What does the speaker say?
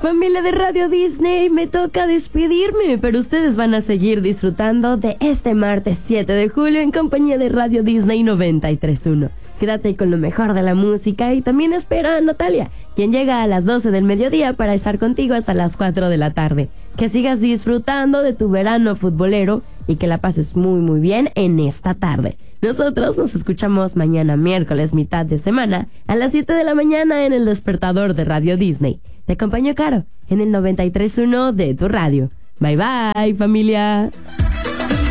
Familia de Radio Disney, me toca despedirme, pero ustedes van a seguir disfrutando de este martes 7 de julio en compañía de Radio Disney 93.1. Quédate con lo mejor de la música y también espera a Natalia, quien llega a las 12 del mediodía para estar contigo hasta las 4 de la tarde. Que sigas disfrutando de tu verano futbolero y que la pases muy bien en esta tarde. Nosotros nos escuchamos mañana miércoles, mitad de semana, a las 7 de la mañana en el despertador de Radio Disney. Te acompaño, Caro, en el 93.1 de tu radio. Bye bye, familia.